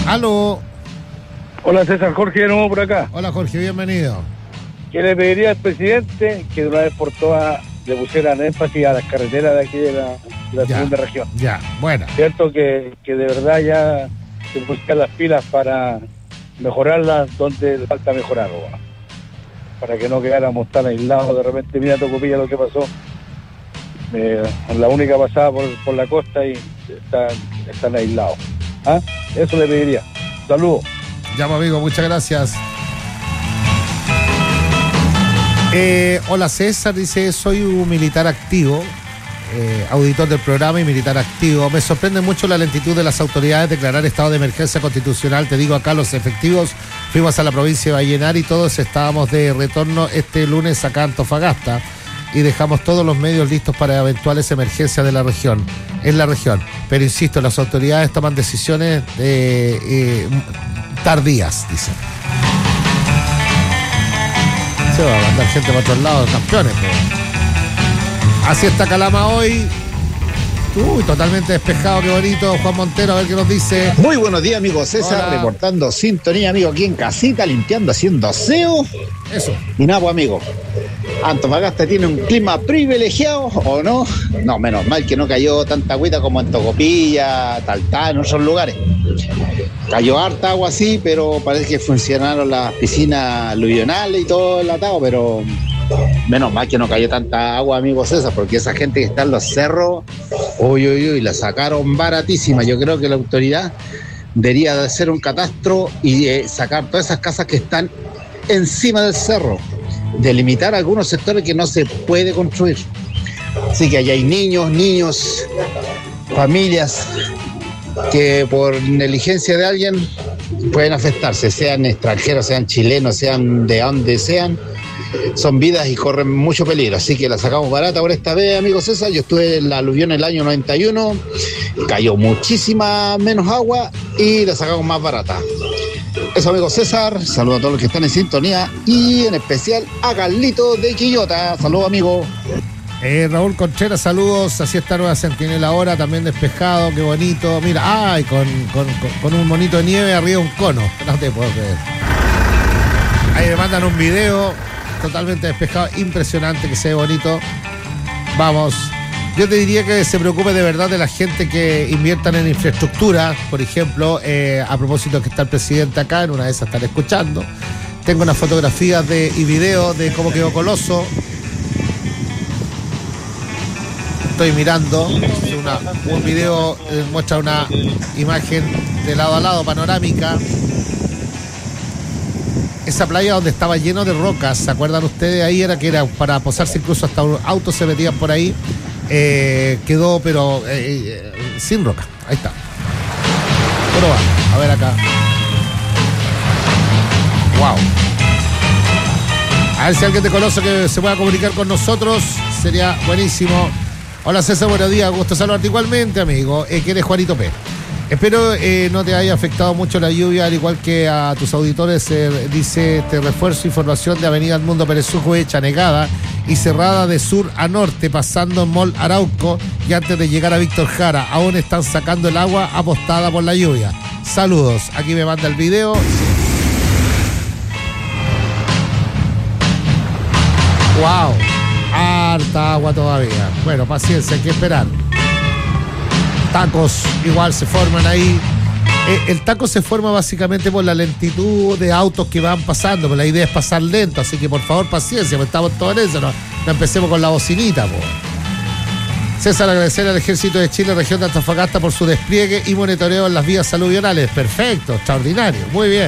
Aló. Hola César, Jorge de nuevo por acá. Hola Jorge, bienvenido. Que le pediría al presidente que de una vez por todas le pusieran énfasis a las carreteras de aquí de la segunda región. Ya, bueno. Cierto que de verdad ya se pusieran las pilas para mejorarlas donde le falta mejorarlo, ¿no? Para que no quedáramos tan aislados. De repente, mira Tocopilla lo que pasó. La única pasada por la costa y están aislados. ¿Ah? Eso le pediría. Saludos. Ya, amigo, muchas gracias. Hola César, dice, soy un militar activo, auditor del programa y militar activo. Me sorprende mucho la lentitud de las autoridades de declarar estado de emergencia constitucional. Te digo, acá los efectivos fuimos a la provincia de Vallenar y todos estábamos de retorno este lunes acá a Antofagasta y dejamos todos los medios listos para eventuales emergencias en la región. Pero insisto, las autoridades toman decisiones tardías, dice. Se va a mandar gente para otros lados, campeones. Pero así está Calama hoy. Uy, totalmente despejado, qué bonito. Juan Montero, a ver qué nos dice. Muy buenos días, amigo César. Hola. Reportando sintonía, amigo, aquí en casita, limpiando, haciendo aseo. Eso. Y nada, pues, amigo, Antofagasta tiene un clima privilegiado, ¿o no? No, menos mal que no cayó tanta agüita como en Tocopilla, Taltal, en otros lugares. Cayó harta agua, sí, pero parece que funcionaron las piscinas aluvionales y todo el atado, pero menos mal que no cayó tanta agua, amigo César, porque esa gente que está en los cerros, uy, la sacaron baratísima. Yo creo que la autoridad debería de hacer un catastro y sacar todas esas casas que están encima del cerro, delimitar algunos sectores que no se puede construir. Así que allá hay niños, familias que por negligencia de alguien pueden afectarse, sean extranjeros, sean chilenos, sean de donde sean. Son vidas y corren mucho peligro, así que la sacamos barata por esta vez, amigo César. Yo estuve en la aluvión en el año 91, cayó muchísima menos agua y la sacamos más barata. Eso, amigo César, saludos a todos los que están en sintonía y en especial a Carlito de Quillota. Saludos, amigo. Raúl Contreras, saludos. Así está Nueva Centinela ahora, también despejado, qué bonito. Mira, con un monito de nieve arriba de un cono. No te puedo creer. Ahí me mandan un video totalmente despejado, impresionante, que se ve bonito. Vamos. Yo te diría que se preocupe de verdad de la gente que inviertan en infraestructura, por ejemplo, a propósito que está el presidente acá, en una de esas están escuchando. Tengo unas fotografías y videos de cómo quedó Coloso. Estoy mirando, un video muestra una imagen de lado a lado, panorámica. Esa playa donde estaba lleno de rocas, ¿se acuerdan ustedes? Ahí era para posarse, incluso hasta autos se metían por ahí. Quedó, pero sin roca. Ahí está. Pero va, a ver acá. Wow. A ver si alguien te conoce que se pueda comunicar con nosotros, sería buenísimo. Hola César, buenos días, gusto saludarte igualmente, amigo. Que eres Juanito P. Espero no te haya afectado mucho la lluvia, al igual que a tus auditores. Dice, te refuerzo información de Avenida Edmundo Pérez Ujo, hecha negada y cerrada de sur a norte, pasando en Mall Arauco y antes de llegar a Víctor Jara. Aún están sacando el agua apostada por la lluvia. Saludos. Aquí me manda el video. Wow. Harta agua todavía. Bueno, paciencia, hay que esperar. Tacos igual se forman ahí. El taco se forma básicamente por la lentitud de autos que van pasando, pero la idea es pasar lento, así que por favor paciencia, porque estamos todos en eso, no empecemos con la bocinita, po. César, agradecer al Ejército de Chile, región de Antofagasta, por su despliegue y monitoreo en las vías aluvionales. Perfecto, extraordinario, muy bien.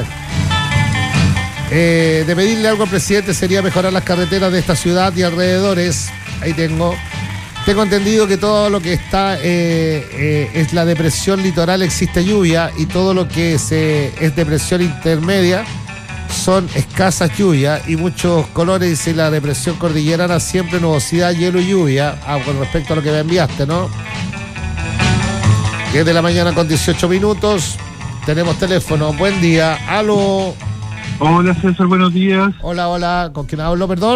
De pedirle algo al presidente sería mejorar las carreteras de esta ciudad y alrededores. Ahí tengo entendido que todo lo que está es la depresión litoral, existe lluvia, y todo lo que es depresión intermedia son escasas lluvias y muchos colores. Dice la depresión cordillerana, siempre nubosidad, hielo y lluvia. Con respecto a lo que me enviaste, ¿no? 10 de la mañana con 18 minutos. Tenemos teléfono. Buen día. Aló. Hola César, buenos días. Hola. ¿Con quién hablo, perdón?